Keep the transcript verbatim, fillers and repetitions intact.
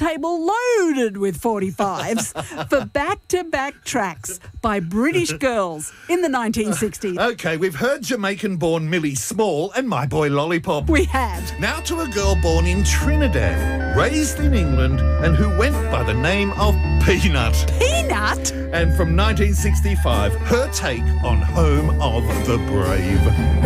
turntable loaded with forty-fives for back-to-back tracks by British girls in the nineteen sixties. OK, we've heard Jamaican-born Millie Small and My Boy Lollipop. We had. Now to a girl born in Trinidad, raised in England, and who went by the name of Peanut. Peanut? And from nineteen sixty-five, her take on Home of the Brave.